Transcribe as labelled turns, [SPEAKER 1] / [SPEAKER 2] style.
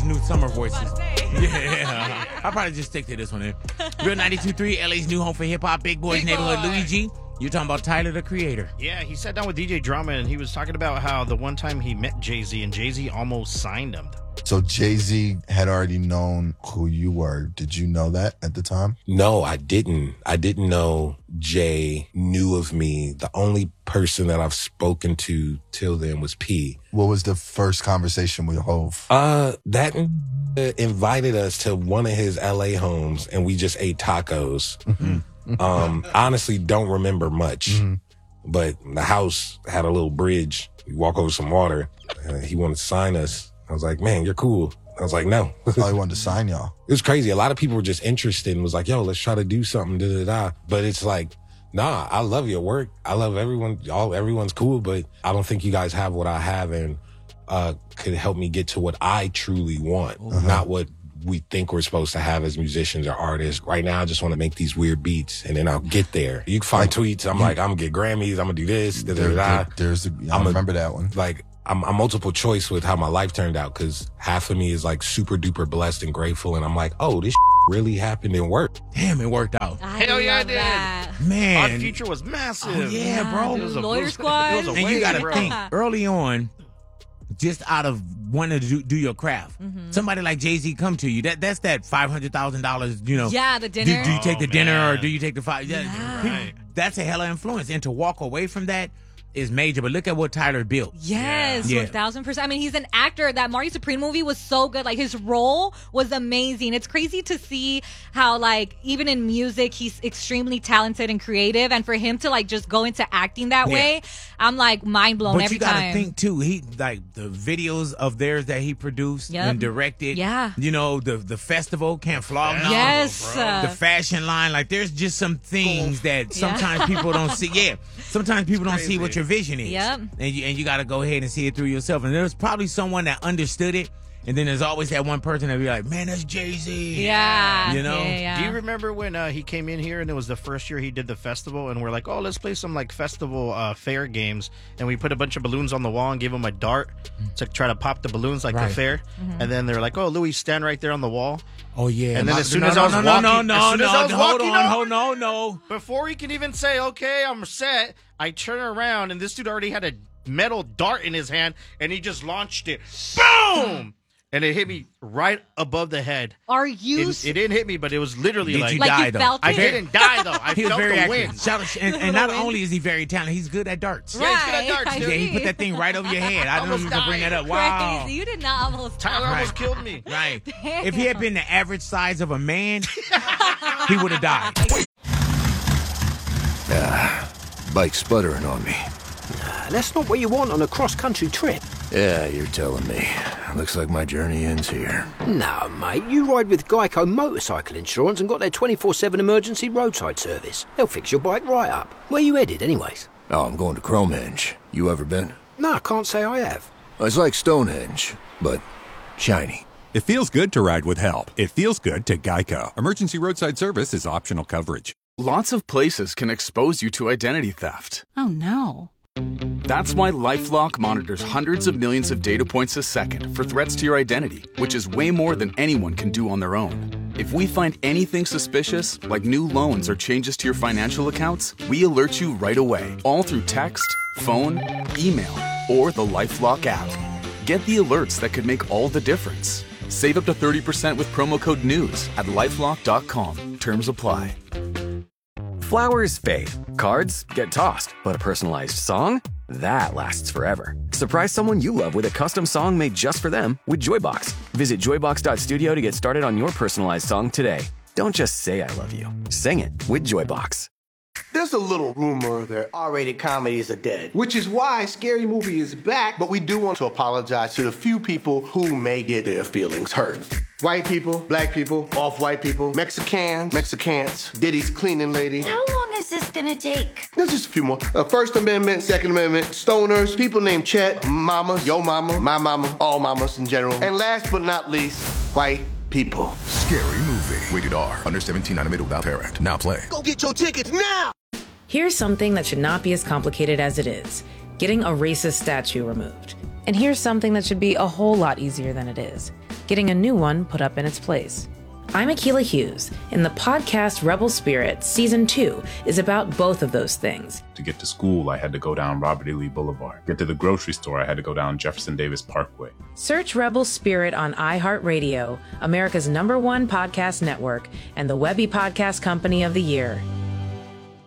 [SPEAKER 1] new summer voices. Yeah. I'll probably just stick to this one then. Real 92.3, LA's new home for hip-hop, Big Boys Neighborhood, Luigi. You're talking about Tyler, the Creator.
[SPEAKER 2] Yeah, he sat down with DJ Drama, and he was talking about how the one time he met Jay-Z, and Jay-Z almost signed him.
[SPEAKER 3] So Jay-Z had already known who you were. Did you know that at the time?
[SPEAKER 4] No, I didn't. I didn't know Jay knew of me. The only person that I've spoken to till then was P.
[SPEAKER 3] What was the first conversation with Hov?
[SPEAKER 4] That invited us to one of his LA homes, and we just ate tacos. Honestly, don't remember much, but the house had a little bridge. We walk over some water. He wanted to sign us. I was like, man, you're cool. I was like, no.
[SPEAKER 3] Oh, he wanted to sign y'all.
[SPEAKER 4] It was crazy. A lot of people were just interested and was like, yo, let's try to do something, da-da-da. But it's like, nah, I love your work. I love everyone. Everyone's cool, but I don't think you guys have what I have and could help me get to what I truly want, not what we think we're supposed to have as musicians or artists. Right now, I just want to make these weird beats, and then I'll get there. You can find tweets. I'm like, I'm going to get Grammys. I'm going to do this, da-da-da.
[SPEAKER 3] I remember that one.
[SPEAKER 4] Like, I'm multiple choice with how my life turned out, because half of me is like super duper blessed and grateful, and I'm like, oh, this really happened and worked.
[SPEAKER 1] Damn, it worked out.
[SPEAKER 2] Hell yeah, it did.
[SPEAKER 1] Man.
[SPEAKER 2] Our future was massive.
[SPEAKER 1] Oh, yeah, bro.
[SPEAKER 2] It was a
[SPEAKER 5] Lawyer Squad.
[SPEAKER 2] It was a
[SPEAKER 1] And you
[SPEAKER 2] wave,
[SPEAKER 1] got to
[SPEAKER 2] bro.
[SPEAKER 1] think, early on, just out of wanting to do your craft, somebody like Jay-Z come to you, that's that $500,000, you know.
[SPEAKER 5] Yeah, the dinner.
[SPEAKER 1] Do you take the dinner
[SPEAKER 2] man.
[SPEAKER 1] or do you take the five?
[SPEAKER 2] Right.
[SPEAKER 1] That's a hella influence. And to walk away from that is major. But look at what Tyler built.
[SPEAKER 5] Yes,
[SPEAKER 1] Yeah.
[SPEAKER 5] 1,000%. I mean, he's an actor. That Marty Supreme movie was so good. Like, his role was amazing. It's crazy to see how, like, even in music, he's extremely talented and creative. And for him to, like, just go into acting that way, I'm, like, mind blown
[SPEAKER 1] But
[SPEAKER 5] every
[SPEAKER 1] you gotta
[SPEAKER 5] time.
[SPEAKER 1] think too. He like the videos of theirs that he produced and directed.
[SPEAKER 5] Yeah.
[SPEAKER 1] You know the festival Can't Flog Now.
[SPEAKER 5] Yes.
[SPEAKER 1] The fashion line. Like there's just some things that sometimes people don't see. Yeah. Sometimes people don't see what your vision is.
[SPEAKER 5] Yep.
[SPEAKER 1] And you got to go ahead and see it through yourself. And there's probably someone that understood it. And then there's always that one person that be like, man, that's Jay-Z.
[SPEAKER 5] Yeah.
[SPEAKER 1] You know?
[SPEAKER 5] Yeah.
[SPEAKER 2] Do you remember when he came in here and it was the first year he did the festival and we're like, oh, let's play some like festival fair games, and we put a bunch of balloons on the wall and gave him a dart to try to pop the balloons like the fair, and then they're like, oh, Louis, stand right there on the wall.
[SPEAKER 1] Oh yeah.
[SPEAKER 2] And then as soon as I was walking,
[SPEAKER 1] no.
[SPEAKER 2] before he can even say, okay, I'm set, I turn around and this dude already had a metal dart in his hand and he just launched it. Boom! And it hit me right above the head.
[SPEAKER 5] Are you?
[SPEAKER 2] It didn't hit me, but it was literally
[SPEAKER 1] Did
[SPEAKER 2] like...
[SPEAKER 1] you
[SPEAKER 5] like
[SPEAKER 1] die
[SPEAKER 5] you
[SPEAKER 1] though?
[SPEAKER 5] felt
[SPEAKER 2] I
[SPEAKER 5] it?
[SPEAKER 2] didn't die, though. I
[SPEAKER 1] He was
[SPEAKER 2] felt
[SPEAKER 1] very
[SPEAKER 2] the
[SPEAKER 1] accurate.
[SPEAKER 2] wind.
[SPEAKER 1] Shout out, and not only is he very talented, he's good at darts.
[SPEAKER 2] Yeah, he's good at darts,
[SPEAKER 5] Right.
[SPEAKER 2] dude.
[SPEAKER 1] Yeah, he put that thing right over your head. I don't know if you can bring that up. Wow.
[SPEAKER 5] Crazy. You did not almost
[SPEAKER 2] Tyler
[SPEAKER 5] die.
[SPEAKER 2] almost killed me.
[SPEAKER 1] Right. If he had been the average size of a man, he would have died.
[SPEAKER 6] Bike sputtering on me.
[SPEAKER 7] That's not what you want on a cross-country trip.
[SPEAKER 6] Yeah, you're telling me. Looks like my journey ends here.
[SPEAKER 7] No, mate, you ride with Geico Motorcycle Insurance and got their 24/7 emergency roadside service. They'll fix your bike right up. Where you headed, anyways?
[SPEAKER 6] Oh, I'm going to Cromenge. You ever been?
[SPEAKER 7] No, I can't say I have.
[SPEAKER 6] It's like Stonehenge, but shiny.
[SPEAKER 8] It feels good to ride with help. It feels good to Geico. Emergency roadside service is optional coverage.
[SPEAKER 9] Lots of places can expose you to identity theft.
[SPEAKER 10] Oh no.
[SPEAKER 9] That's why LifeLock monitors hundreds of millions of data points a second for threats to your identity, which is way more than anyone can do on their own. If we find anything suspicious, like new loans or changes to your financial accounts, we alert you right away, all through text, phone, email, or the LifeLock app. Get the alerts that could make all the difference. Save up to 30% with promo code NEWS at LifeLock.com. Terms apply.
[SPEAKER 11] Flowers fade, cards get tossed, but a personalized song? That lasts forever. Surprise someone you love with a custom song made just for them with Joybox. Visit joybox.studio to get started on your personalized song today. Don't just say I love you. Sing it with Joybox.
[SPEAKER 12] There's a little rumor that R-rated comedies are dead, which is why Scary Movie is back, but we do want to apologize to the few people who may get their feelings hurt. White people, black people, off-white people, Mexicans, Diddy's cleaning lady.
[SPEAKER 13] How long is this gonna take?
[SPEAKER 12] There's just a few more. First Amendment, Second Amendment, stoners, people named Chet, mamas, yo mama, my mama, all mamas in general. And last but not least, white people.
[SPEAKER 14] Scary Movie. Rated R. Under 17, animated without parent. Now play.
[SPEAKER 12] Go get your tickets now!
[SPEAKER 15] Here's something that should not be as complicated as it is. Getting a racist statue removed. And here's something that should be a whole lot easier than it is. getting a new one put up in its place. I'm Akilah Hughes, and the podcast Rebel Spirit Season 2 is about both of those things.
[SPEAKER 10] To get to school, I had to go down Robert E. Lee Boulevard. Get to the grocery store, I had to go down Jefferson Davis Parkway.
[SPEAKER 15] Search Rebel Spirit on iHeartRadio, America's #1 podcast network, and the Webby Podcast Company of the Year.